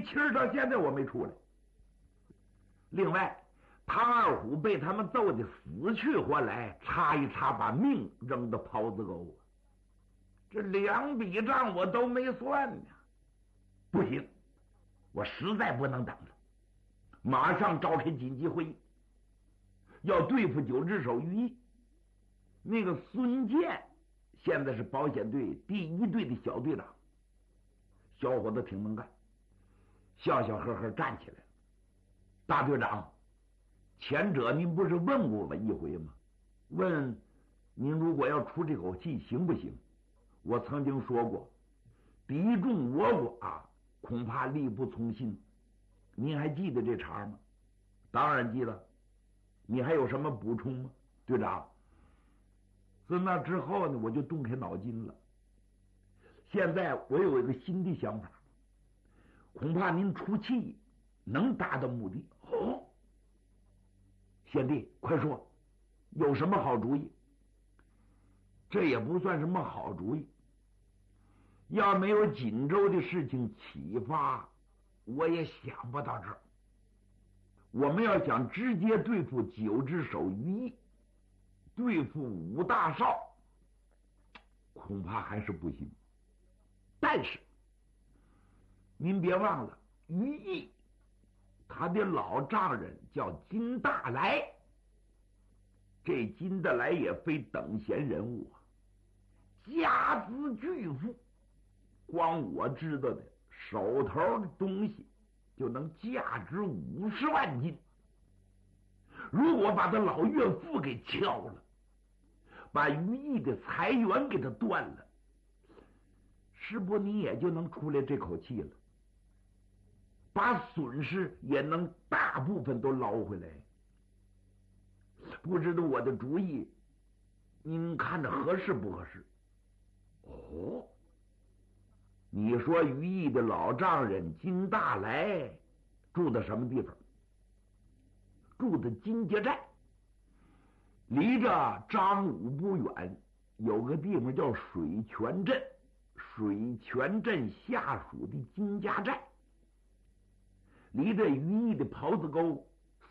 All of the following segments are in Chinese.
气儿到现在我没出来。另外，唐二虎被他们揍的死去活来，差一差把命扔到袍子沟。这2笔账我都没算呢。不行，我实在不能等了，马上召开紧急会议，要对付9只手于毅。那个孙健现在是保险队第1队的小队长，小伙子挺能干，笑笑呵呵站起来了。大队长，前者您不是问过我一回吗？问您如果要出这口气行不行？我曾经说过，敌众我寡，恐怕力不从心。您还记得这茬吗？当然记得。你还有什么补充吗，队长？自那之后呢，我就动开脑筋了。现在我有一个新的想法，恐怕您出气能达到目的。哦，贤弟，快说，有什么好主意？这也不算什么好主意。要没有锦州的事情启发，我也想不到这儿。我们要想直接对付9只手于毅，对付5大少，恐怕还是不行。但是您别忘了，于毅他的老丈人叫金大来，这金大来也非等闲人物啊，家资巨富，光我知道的手头的东西就能价值50万金。如果把他老岳父给撬了，把于毅的财源给他断了，是不你也就能出来这口气了，把损失也能大部分都捞回来。不知道我的主意您看着合适不合适？哦，你说于毅的老丈人金大来住的什么地方？住的金家寨，离着张武不远，有个地方叫水泉镇，水泉镇下属的金家寨，离着于毅的袍子沟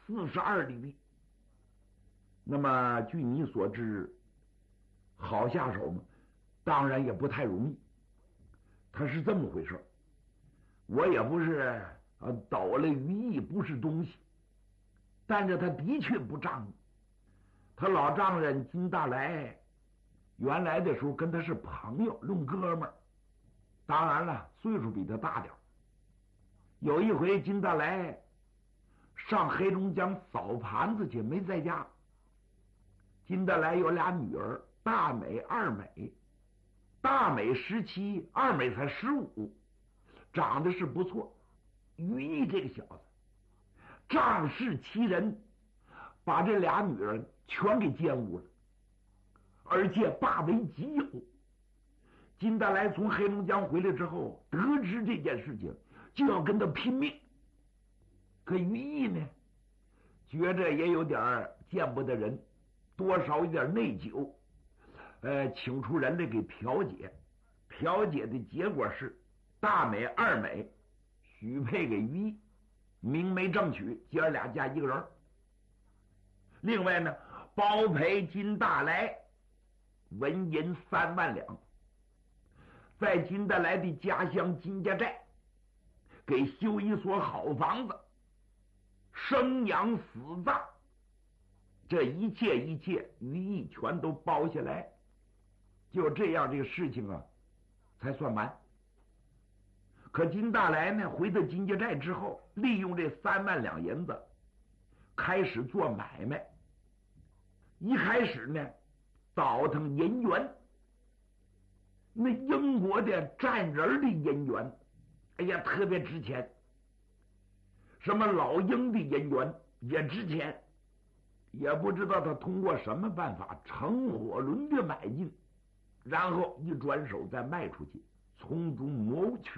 42里地。那么据你所知，好下手吗？当然也不太容易。他是这么回事，我也不是抖了于毅不是东西，但是他的确不仗义。他老丈人金大来原来的时候跟他是朋友，论哥们儿，当然了，岁数比他大点。有一回金大来上黑龙江扫盘子去，没在家。金大来有2女儿，大美、二美。大美17，二美才15，长得是不错。于毅这个小子仗势欺人，把这2女人全给奸污了，而且霸为己有。金大来从黑龙江回来之后，得知这件事情，就要跟他拼命。可于毅呢，觉着也有点见不得人，多少有点内疚，请出人来给调解。调解的结果是大美、二美许配给于毅，明媒正娶，姐儿俩嫁一个人。另外呢，包赔金大来纹银3万两，在金大来的家乡金家寨给修一所好房子，生养死葬，这一切于毅全都包下来。就这样，这个事情啊才算完。可金大来呢，回到金家寨之后，利用这3万两银子开始做买卖。一开始呢，倒腾银元，那英国的战人的银元，哎呀，特别值钱。什么老鹰的银元也值钱，也不知道他通过什么办法乘火轮的买进，然后一转手再卖出去，从中谋取